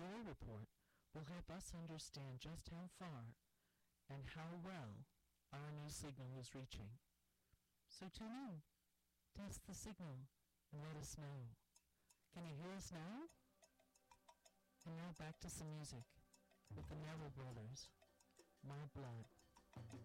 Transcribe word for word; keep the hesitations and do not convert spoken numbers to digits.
your report will help us understand just how far and how well our new signal is reaching. So tune in, test the signal, and let us know. Can you hear us now? And now back to some music with the Neville Brothers, My Blood.